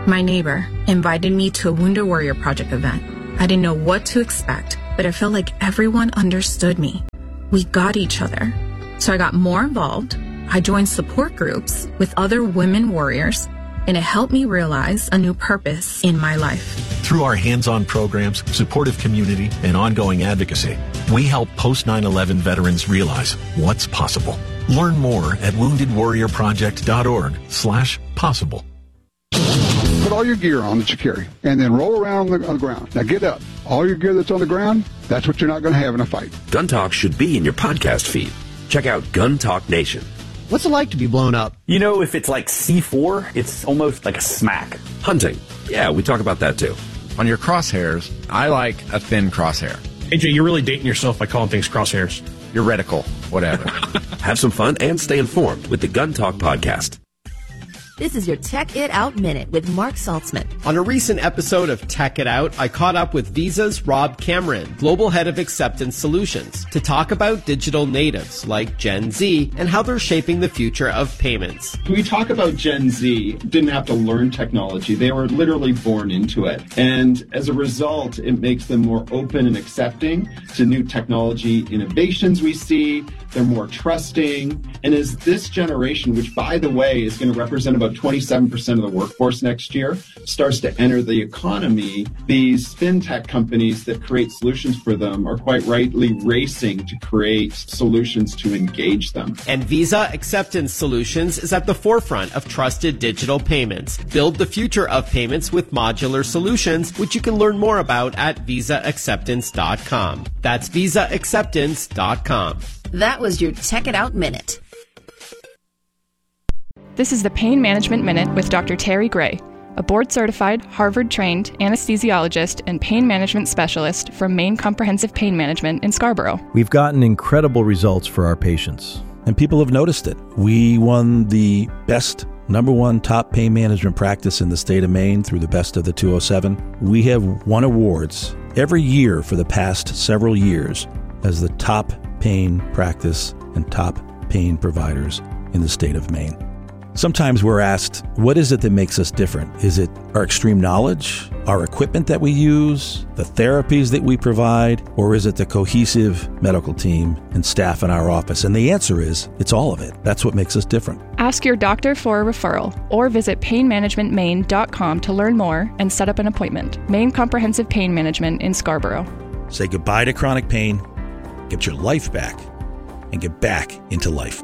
My neighbor invited me to a Wounded Warrior Project event. I didn't know what to expect, but I felt like everyone understood me. We got each other. So I got more involved. I joined support groups with other women warriors, and it helped me realize a new purpose in my life. Through our hands-on programs, supportive community, and ongoing advocacy, we help post-9/11 veterans realize what's possible. Learn more at woundedwarriorproject.org/possible. Put all your gear on that you carry, and then roll around on the ground. Now get up. All your gear that's on the ground, that's what you're not going to have in a fight. Gun Talk should be in your podcast feed. Check out Gun Talk Nation. What's it like to be blown up? You know, if it's like C4, it's almost like a smack. Hunting. Yeah, we talk about that too. On your crosshairs, I like a thin crosshair. AJ, you're really dating yourself by calling things crosshairs. Your reticle, whatever. Have some fun and stay informed with the Gun Talk podcast. This is your Tech It Out Minute with Mark Saltzman. On a recent episode of Tech It Out, I caught up with Visa's Rob Cameron, Global Head of Acceptance Solutions, to talk about digital natives like Gen Z and how they're shaping the future of payments. When we talk about Gen Z, didn't have to learn technology. They were literally born into it. And as a result, it makes them more open and accepting to new technology innovations we see. They're more trusting. And as this generation, which, by the way, is going to represent about 27% of the workforce next year, starts to enter the economy, these fintech companies that create solutions for them are quite rightly racing to create solutions to engage them. And Visa Acceptance Solutions is at the forefront of trusted digital payments. Build the future of payments with modular solutions, which you can learn more about at visaacceptance.com. That's visaacceptance.com. That was your Tech It Out Minute. This is the Pain Management Minute with Dr. Terry Gray, a board-certified, Harvard-trained anesthesiologist and pain management specialist from Maine Comprehensive Pain Management in Scarborough. We've gotten incredible results for our patients, and people have noticed it. We won the best #1 top pain management practice in the state of Maine through the Best of the 207. We have won awards every year for the past several years as the top pain practice and top pain providers in the state of Maine. Sometimes we're asked, what is it that makes us different? Is it our extreme knowledge, our equipment that we use, the therapies that we provide, or is it the cohesive medical team and staff in our office? And the answer is, it's all of it. That's what makes us different. Ask your doctor for a referral or visit painmanagementmaine.com to learn more and set up an appointment. Maine Comprehensive Pain Management in Scarborough. Say goodbye to chronic pain, get your life back, and get back into life.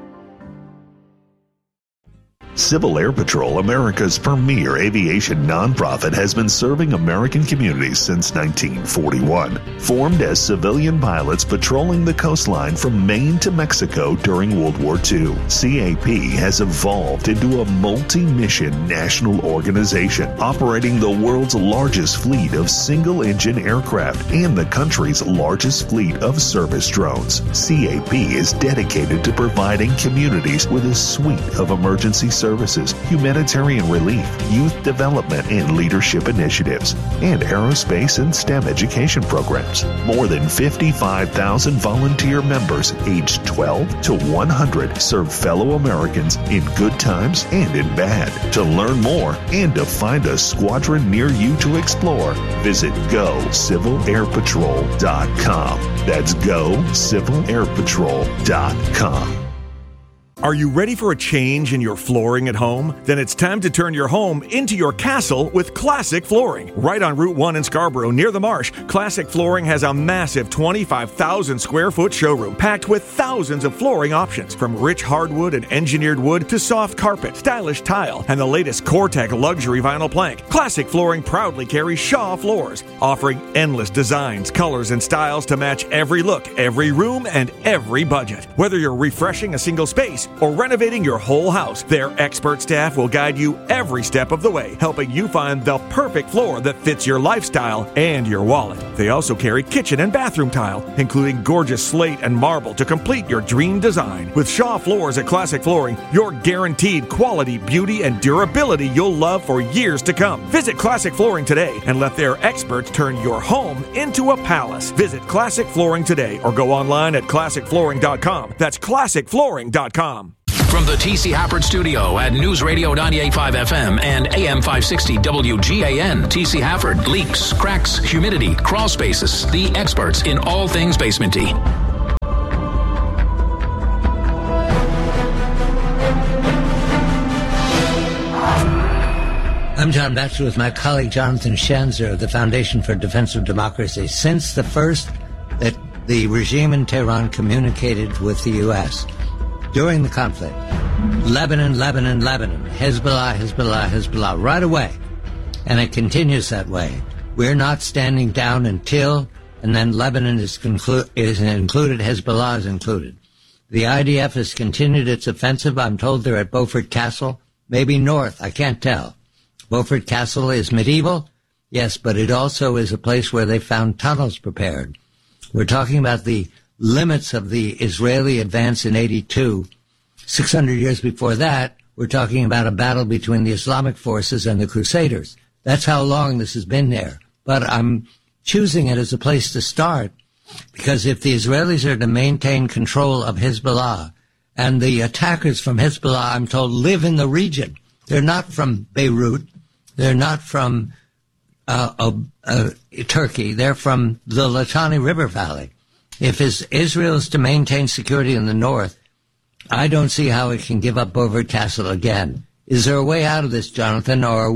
Civil Air Patrol, America's premier aviation nonprofit, has been serving American communities since 1941. Formed as civilian pilots patrolling the coastline from Maine to Mexico during World War II, CAP has evolved into a multi-mission national organization operating the world's largest fleet of single-engine aircraft and the country's largest fleet of service drones. CAP is dedicated to providing communities with a suite of emergency services, humanitarian relief, youth development and leadership initiatives, and aerospace and STEM education programs. More than 55,000 volunteer members aged 12 to 100 serve fellow Americans in good times and in bad. To learn more and to find a squadron near you to explore, visit GoCivilAirPatrol.com. That's GoCivilAirPatrol.com. Are you ready for a change in your flooring at home? Then it's time to turn your home into your castle with Classic Flooring. Right on Route 1 in Scarborough, near the marsh, Classic Flooring has a massive 25,000 square foot showroom packed with thousands of flooring options, from rich hardwood and engineered wood to soft carpet, stylish tile, and the latest Cortec luxury vinyl plank. Classic Flooring proudly carries Shaw floors, offering endless designs, colors, and styles to match every look, every room, and every budget. Whether you're refreshing a single space or renovating your whole house, their expert staff will guide you every step of the way, helping you find the perfect floor that fits your lifestyle and your wallet. They also carry kitchen and bathroom tile, including gorgeous slate and marble to complete your dream design. With Shaw Floors at Classic Flooring, you're guaranteed quality, beauty, and durability you'll love for years to come. Visit Classic Flooring today and let their experts turn your home into a palace. Visit Classic Flooring today or go online at classicflooring.com. That's classicflooring.com. From the T.C. Hafford Studio at News Radio 98.5 FM and AM 560 WGAN, T.C. Hafford, leaks, cracks, humidity, crawl spaces, the experts in all things basementy. I'm John Batchelor with my colleague Jonathan Schanzer of the Foundation for Defense of Democracy. Since the first that the regime in Tehran communicated with the U.S. during the conflict, Lebanon, Hezbollah, right away. And it continues that way. We're not standing down until, and then Lebanon is included, Hezbollah is included. The IDF has continued its offensive. I'm told they're at Beaufort Castle, maybe north, I can't tell. Beaufort Castle is medieval, yes, but it also is a place where they found tunnels prepared. We're talking about the limits of the Israeli advance in 82. 600 years before that, we're talking about a battle between the Islamic forces and the Crusaders. That's how long this has been there. But I'm choosing it as a place to start, because if the Israelis are to maintain control of Hezbollah, and the attackers from Hezbollah, I'm told, live in the region. They're not from Beirut. They're not from Turkey. They're from the Litani River Valley. If Israel is to maintain security in the north, I don't see how it can give up Beaufort Castle again. Is there a way out of this, Jonathan, or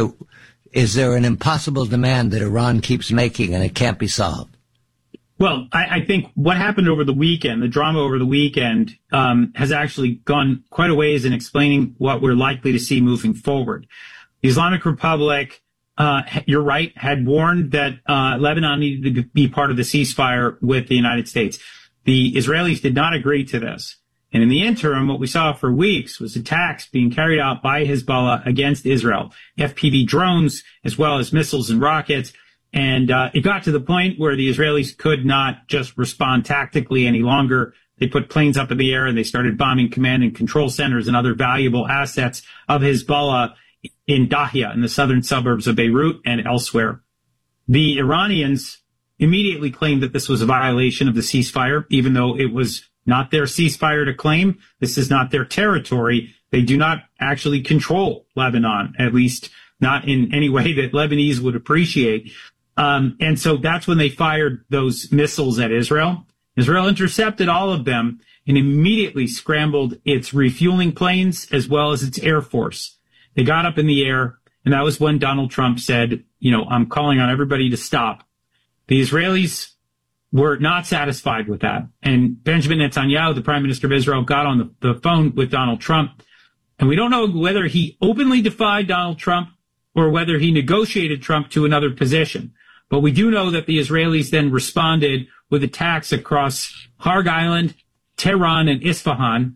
is there an impossible demand that Iran keeps making and it can't be solved? Well, I think what happened over the weekend, the drama over the weekend, has actually gone quite a ways in explaining what we're likely to see moving forward. The Islamic Republic, you're right, had warned that Lebanon needed to be part of the ceasefire with the United States. The Israelis did not agree to this. And in the interim, what we saw for weeks was attacks being carried out by Hezbollah against Israel, FPV drones, as well as missiles and rockets. And it got to the point where the Israelis could not just respond tactically any longer. They put planes up in the air and they started bombing command and control centers and other valuable assets of Hezbollah in Dahia, in the southern suburbs of Beirut and elsewhere. The Iranians immediately claimed that this was a violation of the ceasefire, even though it was not their ceasefire to claim. This is not their territory. They do not actually control Lebanon, at least not in any way that Lebanese would appreciate. And so that's when they fired those missiles at Israel. Israel intercepted all of them and immediately scrambled its refueling planes as well as its air force. They got up in the air, and that was when Donald Trump said, I'm calling on everybody to stop. The Israelis were not satisfied with that. And Benjamin Netanyahu, the prime minister of Israel, got on the phone with Donald Trump. And we don't know whether he openly defied Donald Trump or whether he negotiated Trump to another position. But we do know that the Israelis then responded with attacks across Harg Island, Tehran, and Isfahan,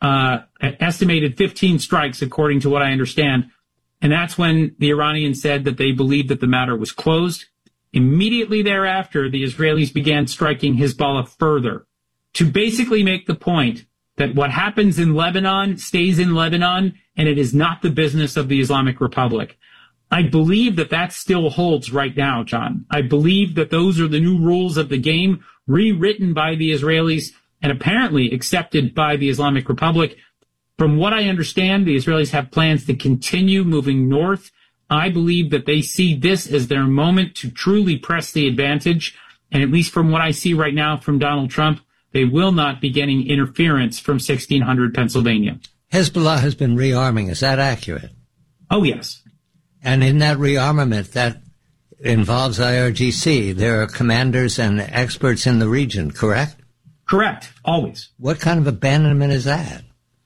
estimated 15 strikes, according to what I understand. And that's when the Iranians said that they believed that the matter was closed. Immediately thereafter, the Israelis began striking Hezbollah further to basically make the point that what happens in Lebanon stays in Lebanon, and it is not the business of the Islamic Republic. I believe that that still holds right now, John. I believe that those are the new rules of the game, rewritten by the Israelis and apparently accepted by the Islamic Republic. From what I understand, the Israelis have plans to continue moving north. I believe that they see this as their moment to truly press the advantage. And at least from what I see right now from Donald Trump, they will not be getting interference from 1600 Pennsylvania. Hezbollah has been rearming. Is that accurate? Oh, yes. And in that rearmament, that involves IRGC. There are commanders and experts in the region, correct? Correct. Always. What kind of abandonment is that?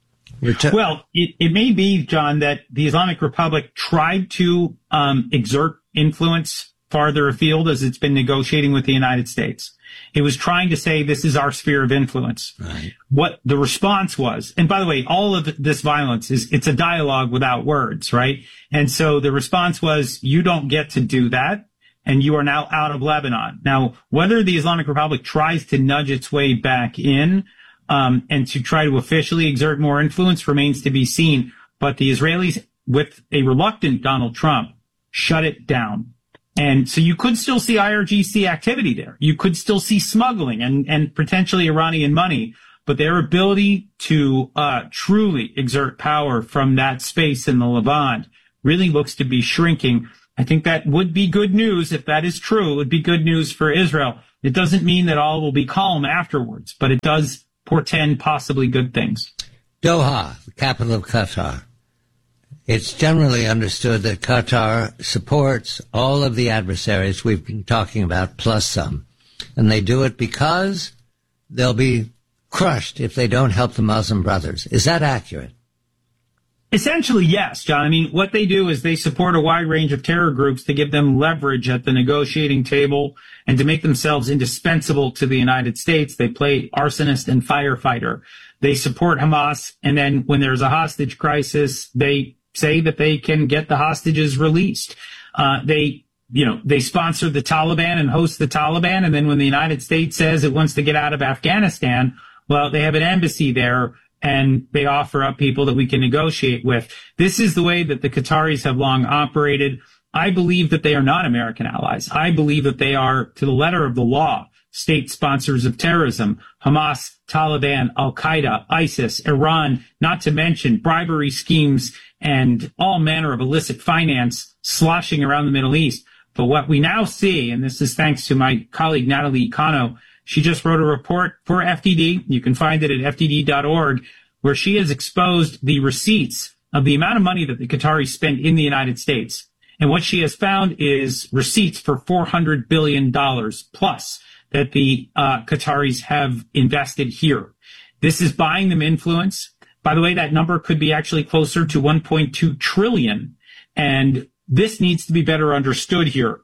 Well, it may be, John, that the Islamic Republic tried to exert influence farther afield as it's been negotiating with the United States. It was trying to say, this is our sphere of influence. Right. What the response was, and by the way, all of this violence it's a dialogue without words, right? And so the response was, you don't get to do that, and you are now out of Lebanon. Now, whether the Islamic Republic tries to nudge its way back in, and to try to officially exert more influence remains to be seen. But the Israelis, with a reluctant Donald Trump, shut it down. And so you could still see IRGC activity there. You could still see smuggling and potentially Iranian money. but their ability to truly exert power from that space in the Levant really looks to be shrinking. I think that would be good news. If that is true, it would be good news for Israel. It doesn't mean that all will be calm afterwards, but it does portend possibly good things. Doha, the capital of Qatar. It's generally understood that Qatar supports all of the adversaries we've been talking about, plus some. And they do it because they'll be crushed if they don't help the Muslim Brothers. Is that accurate? Essentially, yes, John. I mean, what they do is they support a wide range of terror groups to give them leverage at the negotiating table and to make themselves indispensable to the United States. They play arsonist and firefighter. They support Hamas, and then when there's a hostage crisis, they say that they can get the hostages released. They sponsor the Taliban and host the Taliban, and then when the United States says it wants to get out of Afghanistan, well, they have an embassy there, and they offer up people that we can negotiate with. This is the way that the Qataris have long operated. I believe that they are not American allies. I believe that they are, to the letter of the law, state sponsors of terrorism. Hamas, Taliban, Al-Qaeda, ISIS, Iran, not to mention bribery schemes and all manner of illicit finance sloshing around the Middle East. But what we now see, and this is thanks to my colleague Natalie Cano, she just wrote a report for FDD. You can find it at fdd.org, where she has exposed the receipts of the amount of money that the Qataris spend in the United States. And what she has found is receipts for $400 billion plus that the Qataris have invested here. This is buying them influence. By the way, that number could be actually closer to 1.2 trillion. And this needs to be better understood here.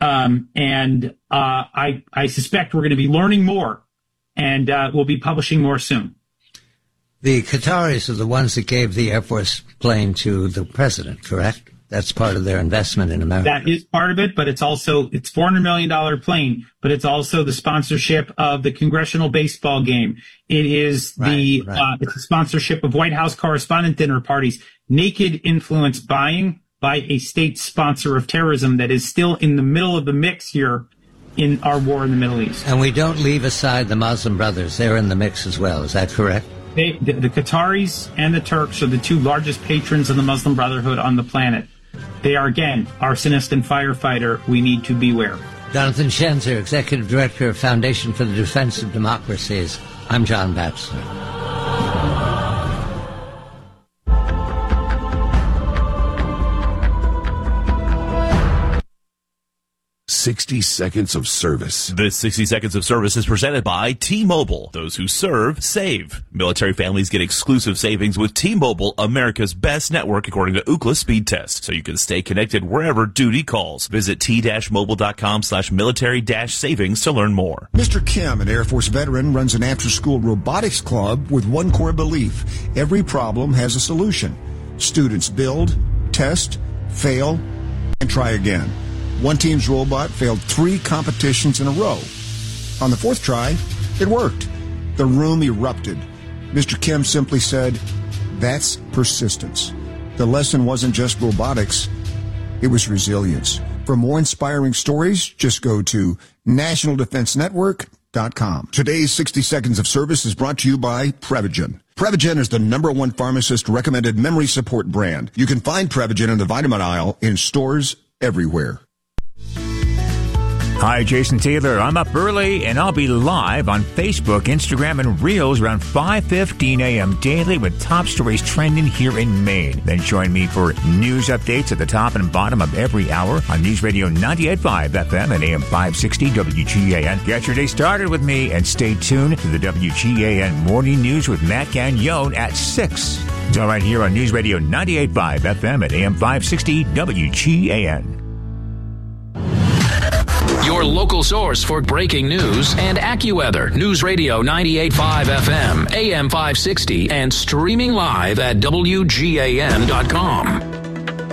I suspect we're going to be learning more, and we'll be publishing more soon. The Qataris are the ones that gave the Air Force plane to the president, correct? That's part of their investment in America. That is part of it, but it's $400 million plane, but it's also the sponsorship of the congressional baseball game. It is it's the sponsorship of White House correspondent dinner parties, naked influence buying by a state sponsor of terrorism that is still in the middle of the mix here in our war in the Middle East. And we don't leave aside the Muslim Brothers. They're in the mix as well. Is that correct? The Qataris and the Turks are the two largest patrons of the Muslim Brotherhood on the planet. They are, again, arsonist and firefighter. We need to beware. Jonathan Schenzer, Executive Director of Foundation for the Defense of Democracies. I'm John Batchelor. 60 Seconds of Service. This 60 Seconds of Service is presented by T-Mobile. Those who serve, save. Military families get exclusive savings with T-Mobile, America's best network according to Ookla speed test, so you can stay connected wherever duty calls. Visit t-mobile.com/military-savings to learn more. Mr. Kim, an Air Force veteran, runs an after-school robotics club with one core belief: every problem has a solution. Students build, test, fail, and try again. One team's robot failed 3 competitions in a row. On the 4th try, it worked. The room erupted. Mr. Kim simply said, "That's persistence." The lesson wasn't just robotics, it was resilience. For more inspiring stories, just go to nationaldefensenetwork.com. Today's 60 Seconds of Service is brought to you by Prevagen. Prevagen is the #1 pharmacist-recommended memory support brand. You can find Prevagen in the vitamin aisle in stores everywhere. Hi, Jason Taylor. I'm up early, and I'll be live on Facebook, Instagram, and Reels around 5:15 a.m. daily with top stories trending here in Maine. Then join me for news updates at the top and bottom of every hour on News Radio 98.5 FM and AM 560 WGAN. Get your day started with me, and stay tuned to the WGAN Morning News with Matt Gagnon at 6. It's all right here on News Radio 98.5 FM and AM 560 WGAN. Your local source for breaking news and AccuWeather. News Radio 98.5 FM, AM 560, and streaming live at WGAN.com.